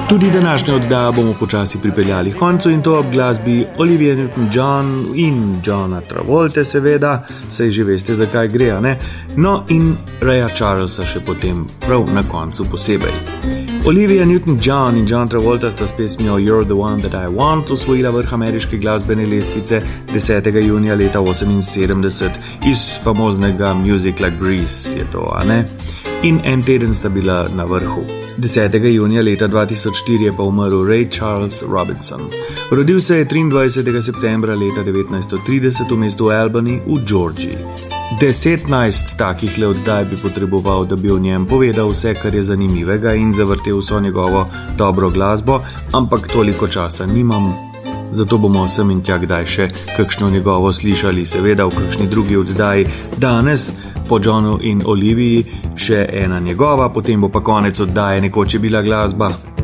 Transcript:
Tudi današnjo oddajo bomo počasi pripeljali koncu in to ob glasbi Olivia Newton-John in Johna Travolte, seveda, saj že veste, zakaj gre, a ne? No in Raya Charlesa še potem prav na koncu posebej. Olivia Newton-John in John Travolta sta s pesmijo You're the One That I Want osvojila vrh ameriške glasbene lestvice 10. junija leta 1978 iz famoznega musicala Grease, je to, a ne? In en teden sta bila na vrhu. 10. junija leta 2004 je pa umrl Ray Charles Robinson. Rodil se je 23. septembra leta 1930 v mestu Albany v Georgiji. 10 takih le oddaj bi potreboval, da bi o njem povedal vse, kar je zanimivega in zavrtel vso njegovo dobro glasbo, ampak toliko časa nimam. Zato bomo sem in tja kdaj še kakšno njegovo slišali, seveda v kakšni drugi oddaji. Danes po Johnu in Oliviji še ena njegova, potem bo pa konec oddaje, nekoč je bila glasba.